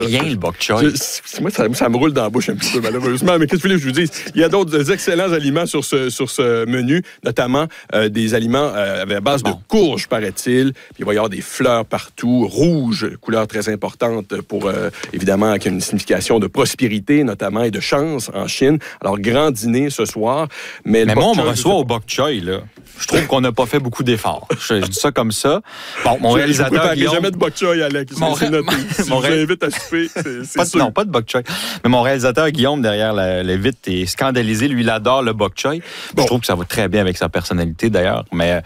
rien, le bok choy. Moi, ça me roule dans la bouche un petit peu, malheureusement. Mais qu'est-ce que vous voulez que je vous dise? Il y a d'autres excellents aliments sur ce menu, notamment des aliments à base de courges, paraît-il. Puis il va y avoir des fleurs partout, rouges, couleur très importante pour, évidemment, qui a une signification de prospérité, notamment, et de chance en Chine. Alors, grand dîner ce soir. Mais moi, on me reçoit au bok choy, là. Je trouve qu'on n'a pas fait beaucoup d'efforts. Je dis ça comme ça. Bon, mon réalisateur Guillaume... jamais de bok choy, Alex. C'est noté. Si je vous invite à souper, c'est sûr. Non, pas de bok choy. Mais mon réalisateur Guillaume, derrière le vitre, est scandalisé. Lui, il adore le bok choy. Bon. Je trouve que ça va très bien avec sa personnalité, d'ailleurs. Mais...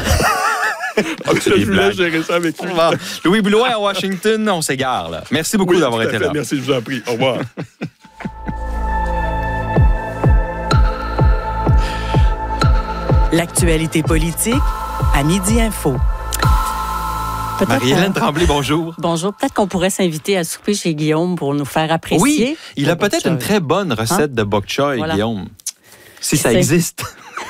je voulais gérer ça avec lui. Louis Boulois à Washington, on s'égare, là. Merci beaucoup d'avoir été là. Merci, je vous en prie. Au revoir. L'actualité politique à Midi Info. Marie-Hélène Tremblay, bonjour. Bonjour. Peut-être qu'on pourrait s'inviter à souper chez Guillaume pour nous faire apprécier. Oui, il a peut-être une très bonne recette de bok choy, voilà. Guillaume. Si ça existe.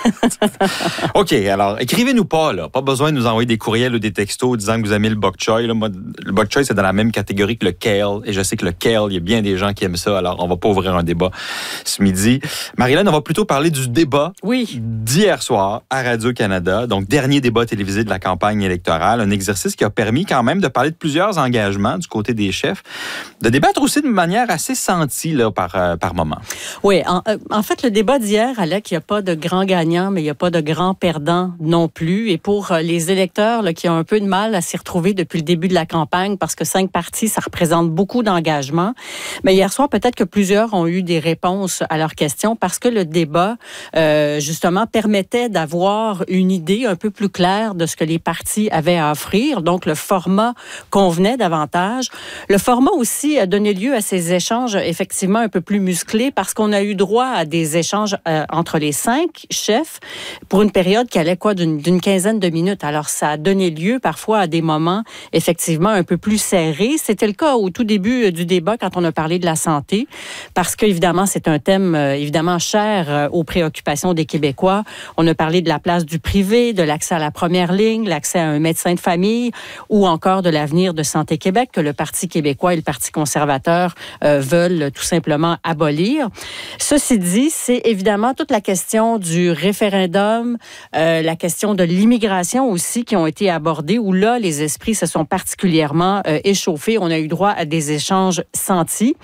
OK, alors, écrivez-nous pas, là. Pas besoin de nous envoyer des courriels ou des textos disant que vous aimez le bok choy. Là. Moi, le bok choy, c'est dans la même catégorie que le kale. Et je sais que le kale, il y a bien des gens qui aiment ça. Alors, on va pas ouvrir un débat ce midi. Marie-Hélène, on va plutôt parler du débat d'hier soir à Radio-Canada. Donc, dernier débat télévisé de la campagne électorale. Un exercice qui a permis quand même de parler de plusieurs engagements du côté des chefs. De débattre aussi de manière assez sentie là, par moment. Oui, en fait, le débat d'hier, Alec, il n'y a pas de grand gagnant, mais il n'y a pas de grand perdant non plus. Et pour les électeurs là, qui ont un peu de mal à s'y retrouver depuis le début de la campagne, parce que 5 partis, ça représente beaucoup d'engagement, mais hier soir, peut-être que plusieurs ont eu des réponses à leurs questions parce que le débat, justement, permettait d'avoir une idée un peu plus claire de ce que les partis avaient à offrir. Donc, le format convenait davantage. Le format aussi a donné lieu à ces échanges effectivement un peu plus musclés parce qu'on a eu droit à des échanges entre les 5 chefs pour une période qui allait d'une quinzaine de minutes. Alors, ça a donné lieu parfois à des moments effectivement un peu plus serrés. C'était le cas au tout début du débat quand on a parlé de la santé, parce qu'évidemment, c'est un thème évidemment cher aux préoccupations des Québécois. On a parlé de la place du privé, de l'accès à la première ligne, l'accès à un médecin de famille ou encore de l'avenir de Santé Québec que le Parti québécois et le Parti conservateur veulent tout simplement abolir. Ceci dit, c'est évidemment toute la question du référendum, la question de l'immigration aussi qui ont été abordées, où là, les esprits se sont particulièrement échauffés. On a eu droit à des échanges sentis.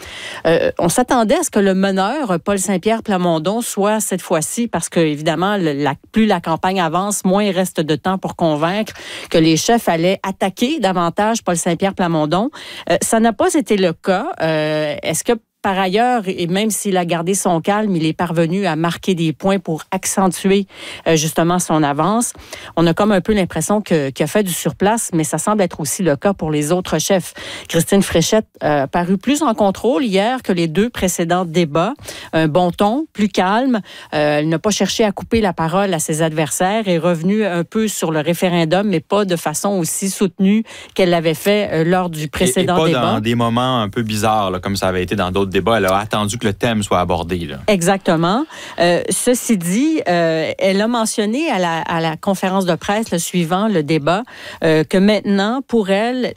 On s'attendait à ce que le meneur, Paul Saint-Pierre Plamondon, soit cette fois-ci, parce que évidemment, plus la campagne avance, moins il reste de temps pour convaincre que les chefs allaient attaquer davantage Paul Saint-Pierre Plamondon. Ça n'a pas été le cas. Est-ce que par ailleurs, et même s'il a gardé son calme, il est parvenu à marquer des points pour accentuer justement son avance. On a comme un peu l'impression qu'il a fait du surplace, mais ça semble être aussi le cas pour les autres chefs. Christine Fréchette a paru plus en contrôle hier que les 2 précédents débats. Un bon ton, plus calme. Elle n'a pas cherché à couper la parole à ses adversaires, est revenue un peu sur le référendum, mais pas de façon aussi soutenue qu'elle l'avait fait lors du précédent débat. Et pas dans des moments un peu bizarres, là, comme ça avait été dans d'autres débat. Elle a attendu que le thème soit abordé. Là. Exactement. Ceci dit, elle a mentionné à la conférence de presse le suivant, le débat, que maintenant, pour elle,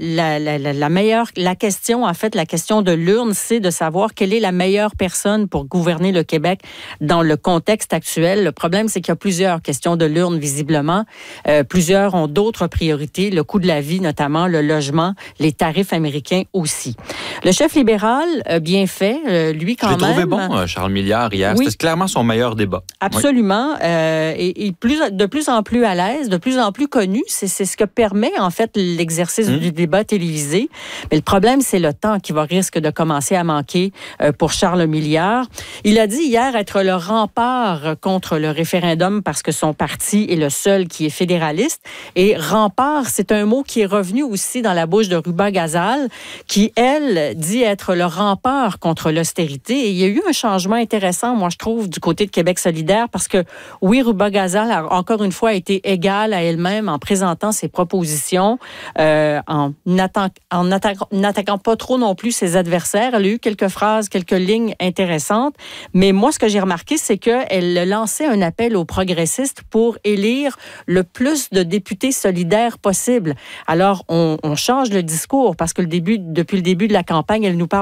la question, en fait, la question de l'urne, c'est de savoir quelle est la meilleure personne pour gouverner le Québec dans le contexte actuel. Le problème, c'est qu'il y a plusieurs questions de l'urne, visiblement. Plusieurs ont d'autres priorités, le coût de la vie, notamment le logement, les tarifs américains aussi. Le chef libéral, bien fait, lui quand même. Je l'ai trouvé bon, Charles Milliard, hier. Oui. C'était clairement son meilleur débat. Absolument. Oui. Et de plus en plus à l'aise, de plus en plus connu. C'est ce que permet, en fait, l'exercice du débat télévisé. Mais le problème, c'est le temps qui risque de commencer à manquer pour Charles Milliard. Il a dit hier être le rempart contre le référendum parce que son parti est le seul qui est fédéraliste. Et rempart, c'est un mot qui est revenu aussi dans la bouche de Ruba Gazal, qui, elle, dit être le rempart contre contre l'austérité. Et il y a eu un changement intéressant, moi, je trouve, du côté de Québec solidaire, parce que, oui, Ruba Gazal a encore une fois été égale à elle-même en présentant ses propositions, en n'attaquant pas trop non plus ses adversaires. Elle a eu quelques phrases, quelques lignes intéressantes. Mais moi, ce que j'ai remarqué, c'est qu'elle lançait un appel aux progressistes pour élire le plus de députés solidaires possible. Alors, on change le discours parce que depuis le début de la campagne, elle nous parle